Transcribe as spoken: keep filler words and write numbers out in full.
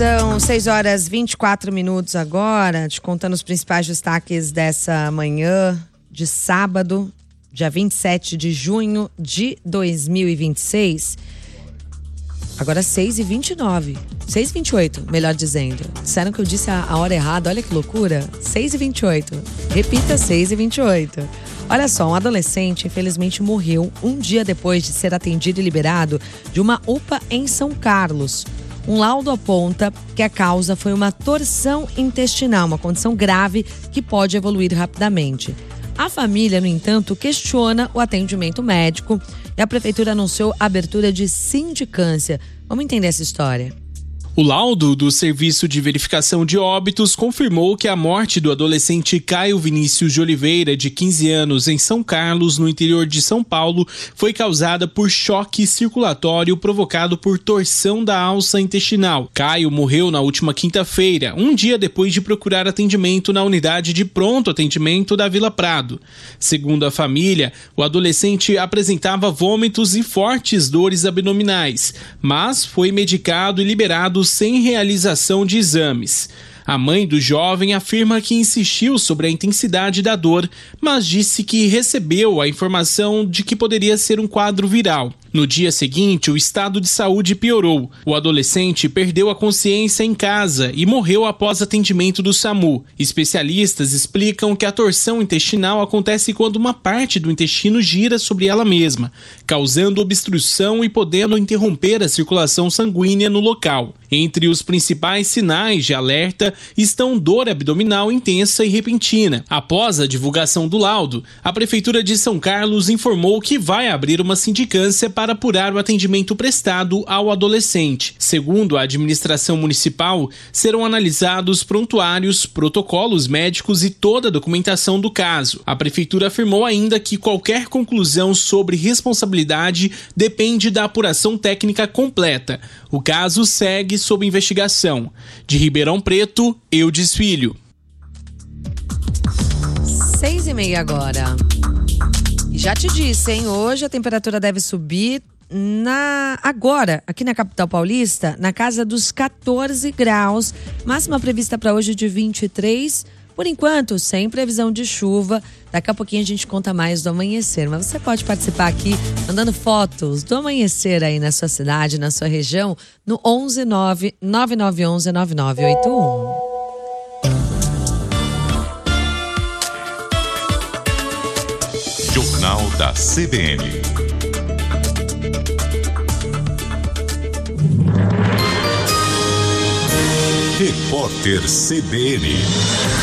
São seis horas e vinte e quatro minutos agora, te contando os principais destaques dessa manhã de sábado, dia vinte e sete de junho de dois mil e vinte e seis. Agora seis e vinte e nove, seis e vinte e oito, melhor dizendo. Disseram que eu disse a, a hora errada, olha que loucura. seis e vinte e oito, repita, seis e vinte e oito. Olha só, um adolescente infelizmente morreu um dia depois de ser atendido e liberado de uma U P A em São Carlos. Um laudo aponta que a causa foi uma torção intestinal, uma condição grave que pode evoluir rapidamente. A família, no entanto, questiona o atendimento médico e a prefeitura anunciou a abertura de sindicância. Vamos entender essa história. O laudo do Serviço de Verificação de Óbitos confirmou que a morte do adolescente Caio Vinícius de Oliveira, de quinze anos, em São Carlos, no interior de São Paulo, foi causada por choque circulatório provocado por torção da alça intestinal. Caio morreu na última quinta-feira, um dia depois de procurar atendimento na unidade de pronto atendimento da Vila Prado. Segundo a família, o adolescente apresentava vômitos e fortes dores abdominais, mas foi medicado e liberado sem realização de exames. A mãe do jovem afirma que insistiu sobre a intensidade da dor, mas disse que recebeu a informação de que poderia ser um quadro viral. No dia seguinte, o estado de saúde piorou. O adolescente perdeu a consciência em casa e morreu após atendimento do SAMU. Especialistas explicam que a torção intestinal acontece quando uma parte do intestino gira sobre ela mesma, causando obstrução e podendo interromper a circulação sanguínea no local. Entre os principais sinais de alerta estão dor abdominal intensa e repentina. Após a divulgação do laudo, a Prefeitura de São Carlos informou que vai abrir uma sindicância para apurar o atendimento prestado ao adolescente. Segundo a administração municipal, serão analisados prontuários, protocolos médicos e toda a documentação do caso. A Prefeitura afirmou ainda que qualquer conclusão sobre responsabilidade depende da apuração técnica completa. O caso segue sob investigação. De Ribeirão Preto, Eudes Filho. Seis e meia agora. E já te disse, hein? Hoje a temperatura deve subir na agora, aqui na capital paulista, na casa dos catorze graus. Máxima prevista para hoje de vinte e três. Por enquanto, sem previsão de chuva. Daqui a pouquinho a gente conta mais do amanhecer. Mas você pode participar aqui, mandando fotos do amanhecer aí na sua cidade, na sua região, no onze nove nove nove um um nove nove oito um. Jornal da C B N. Repórter C B N.